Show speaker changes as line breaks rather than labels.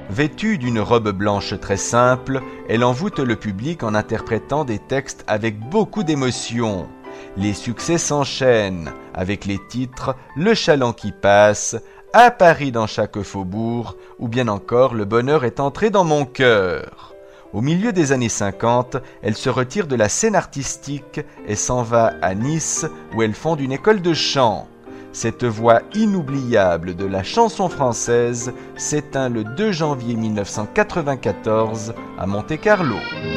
Vêtue d'une robe blanche très simple, elle envoûte le public en interprétant des textes avec beaucoup d'émotion. Les succès s'enchaînent avec les titres « Le chaland qui passe »,« À Paris dans chaque faubourg » ou bien encore « Le bonheur est entré dans mon cœur ». Au milieu des années 50, elle se retire de la scène artistique et s'en va à Nice où elle fonde une école de chant. Cette voix inoubliable de la chanson française s'éteint le 2 janvier 1994 à Monte-Carlo.